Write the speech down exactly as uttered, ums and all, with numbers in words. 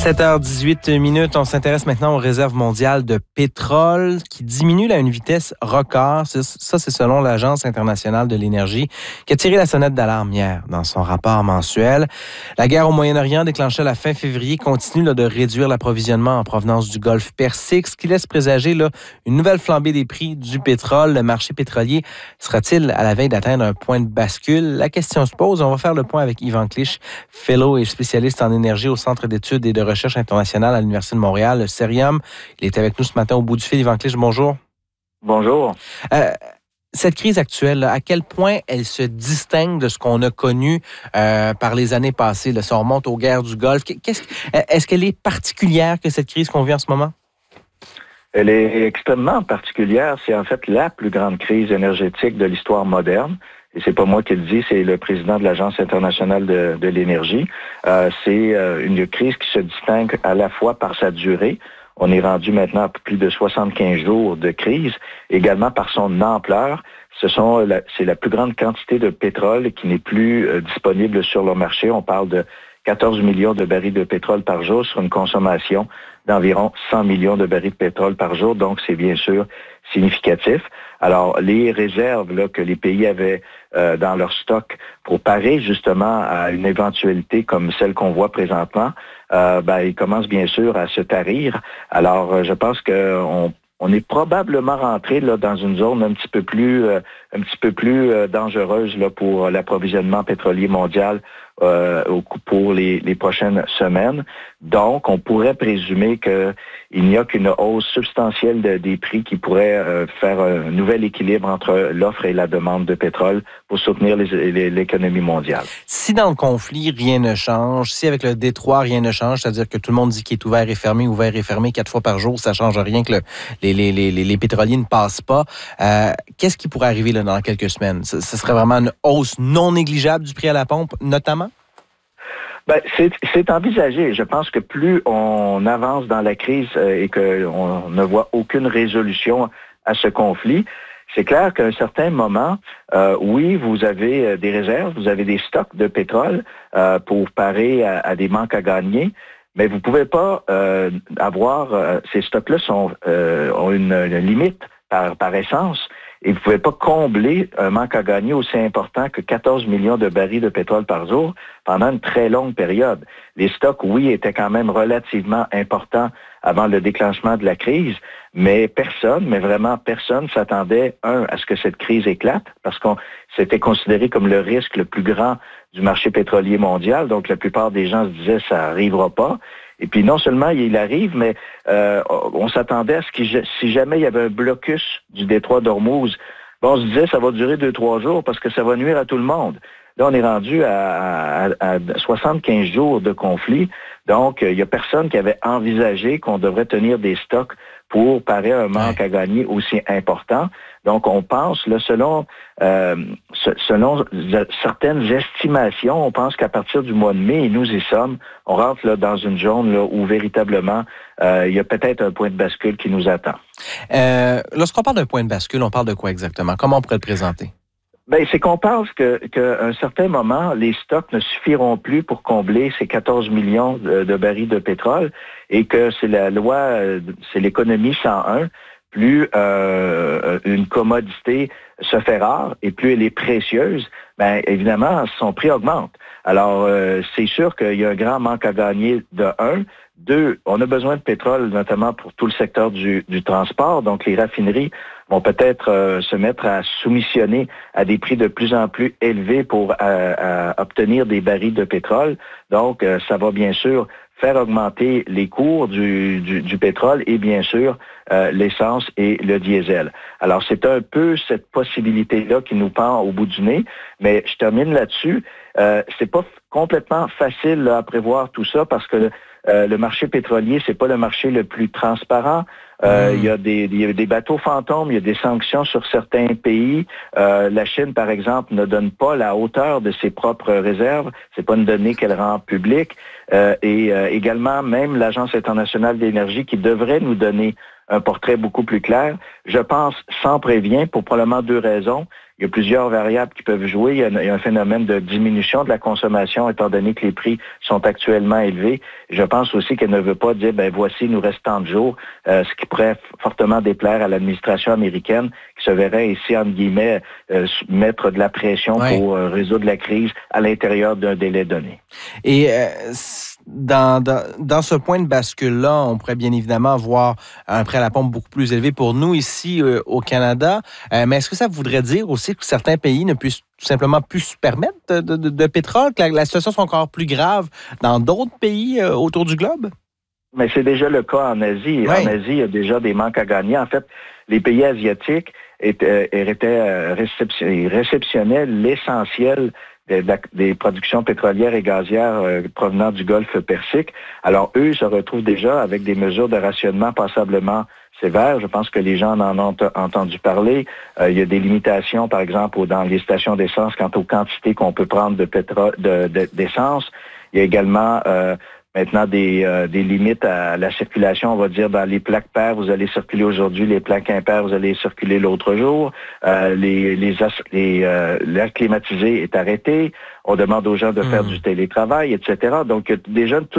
sept heures dix-huit minutes, on s'intéresse maintenant aux réserves mondiales de pétrole qui diminuent à une vitesse record. Ça, c'est selon l'Agence internationale de l'énergie qui a tiré la sonnette d'alarme hier dans son rapport mensuel. La guerre au Moyen-Orient déclenchée à la fin février continue là, de réduire l'approvisionnement en provenance du Golfe Persique, ce qui laisse présager là, une nouvelle flambée des prix du pétrole. Le marché pétrolier sera-t-il à la veille d'atteindre un point de bascule? La question se pose. On va faire le point avec Yvan Clich, fellow et spécialiste en énergie au Centre d'études et de recherche internationale à l'Université de Montréal, le Cerium. Il est avec nous ce matin au bout du fil. Yvan Clich, bonjour. Bonjour. Euh, cette crise actuelle, là, à quel point elle se distingue de ce qu'on a connu euh, par les années passées? Là, si on remonte aux guerres du Golfe, qu'est-ce, est-ce qu'elle est particulière que cette crise qu'on vit en ce moment? Elle est extrêmement particulière. C'est en fait la plus grande crise énergétique de l'histoire moderne. Et c'est pas moi qui le dis, c'est le président de l'Agence internationale de, de l'énergie. Euh, c'est euh, une crise qui se distingue à la fois par sa durée. On est rendu maintenant à plus de soixante-quinze jours de crise. Également par son ampleur. Ce sont la, c'est la plus grande quantité de pétrole qui n'est plus euh, disponible sur le marché. On parle de quatorze millions de barils de pétrole par jour sur une consommation d'environ cent millions de barils de pétrole par jour. Donc, c'est bien sûr significatif. Alors, les réserves là, que les pays avaient euh, dans leur stock pour parer justement à une éventualité comme celle qu'on voit présentement, euh, ben, ils commencent bien sûr à se tarir. Alors, euh, je pense qu'on on est probablement rentré là, dans une zone un petit peu plus, euh, un petit peu plus euh, dangereuse là, pour l'approvisionnement pétrolier mondial euh, pour les, les prochaines semaines. Donc, on pourrait présumer qu'il n'y a qu'une hausse substantielle de, des prix qui pourrait euh, faire un nouvel équilibre entre l'offre et la demande de pétrole pour soutenir les, les, l'économie mondiale. Si dans le conflit, rien ne change, si avec le détroit, rien ne change, c'est-à-dire que tout le monde dit qu'il est ouvert et fermé, ouvert et fermé quatre fois par jour, ça ne change rien que le, les, les, les, les pétroliers ne passent pas. Euh, qu'est-ce qui pourrait arriver là, dans quelques semaines? Ce, ce serait vraiment une hausse non négligeable du prix à la pompe, notamment? Ben, c'est, c'est envisagé. Je pense que plus on avance dans la crise euh, et qu'on ne voit aucune résolution à ce conflit, c'est clair qu'à un certain moment, euh, oui, vous avez des réserves, vous avez des stocks de pétrole euh, pour parer à, à des manques à gagner, mais vous ne pouvez pas euh, avoir... Euh, ces stocks-là sont, euh, ont une, une limite par, par essence. Et vous ne pouvez pas combler un manque à gagner aussi important que quatorze millions de barils de pétrole par jour pendant une très longue période. Les stocks, oui, étaient quand même relativement importants avant le déclenchement de la crise, mais personne, mais vraiment personne s'attendait, un, à ce que cette crise éclate, parce qu'on s'était considéré comme le risque le plus grand du marché pétrolier mondial. Donc, la plupart des gens se disaient, ça n'arrivera pas. Et puis, non seulement il arrive, mais euh, on s'attendait à ce que si jamais il y avait un blocus du détroit d'Ormuz, bon, on se disait ça va durer deux, trois jours parce que ça va nuire à tout le monde. Là, on est rendu à, à, à soixante-quinze jours de conflit. Donc, il n'y a personne qui avait envisagé qu'on devrait tenir des stocks pour parer un manque à gagner aussi important. Donc, on pense, là, selon, euh, selon certaines estimations, on pense qu'à partir du mois de mai, et nous y sommes, on rentre là, dans une zone là, où véritablement, euh, il y a peut-être un point de bascule qui nous attend. Euh, lorsqu'on parle d'un point de bascule, on parle de quoi exactement? Comment on pourrait le présenter? Ben, c'est qu'on pense que, qu'à un certain moment, les stocks ne suffiront plus pour combler ces quatorze millions de, de barils de pétrole et que c'est la loi, c'est l'économie cent un. Plus euh, une commodité se fait rare et plus elle est précieuse, bien évidemment, son prix augmente. Alors, euh, c'est sûr qu'il y a un grand manque à gagner de un. Deux, on a besoin de pétrole, notamment pour tout le secteur du, du transport. Donc, les raffineries vont peut-être euh, se mettre à soumissionner à des prix de plus en plus élevés pour euh, obtenir des barils de pétrole. Donc, euh, ça va bien sûr faire augmenter les cours du, du, du pétrole et bien sûr euh, l'essence et le diesel. Alors, c'est un peu cette possibilité-là qui nous pend au bout du nez, mais je termine là-dessus. Euh, c'est pas complètement facile là, à prévoir tout ça parce que euh, le marché pétrolier, c'est pas le marché le plus transparent. Euh, mmh. Il y a des, il y a des bateaux fantômes, il y a des sanctions sur certains pays. Euh, la Chine, par exemple, ne donne pas la hauteur de ses propres réserves. C'est pas une donnée qu'elle rend publique. Euh, et euh, également, même l'Agence internationale d'énergie qui devrait nous donner un portrait beaucoup plus clair. Je pense sans prévient pour probablement deux raisons. Il y a plusieurs variables qui peuvent jouer. Il y a, il y a un phénomène de diminution de la consommation étant donné que les prix sont actuellement élevés. Je pense aussi qu'elle ne veut pas dire, ben voici, il nous reste tant de jours, euh, ce qui pourrait fortement déplaire à l'administration américaine qui se verrait ici, entre guillemets, euh, mettre de la pression ouais. pour euh, résoudre la crise à l'intérieur d'un délai donné. Et euh, dans, dans, dans ce point de bascule-là, on pourrait bien évidemment voir un prêt à la pompe beaucoup plus élevé pour nous ici euh, au Canada. Euh, mais est-ce que ça voudrait dire aussi que certains pays ne puissent tout simplement plus se permettre de, de, de pétrole, que la, la situation soit encore plus grave dans d'autres pays euh, autour du globe? Mais c'est déjà le cas en Asie. Oui. En Asie, il y a déjà des manques à gagner. En fait, les pays asiatiques étaient, étaient réception, réceptionnaient l'essentiel de la, des productions pétrolières et gazières euh, provenant du Golfe Persique. Alors, eux se retrouvent déjà avec des mesures de rationnement passablement sévères. Je pense que les gens en ont entendu parler. Euh, il y a des limitations, par exemple, dans les stations d'essence quant aux quantités qu'on peut prendre de pétrole, de, de, d'essence. Il y a également euh, maintenant des, euh, des limites à la circulation, on va dire, dans les plaques paires, vous allez circuler aujourd'hui, les plaques impaires, vous allez circuler l'autre jour. Euh, les, les, les, euh, l'air climatisé est arrêté. On demande aux gens de faire mmh. du télétravail, et cetera. Donc, déjà, tout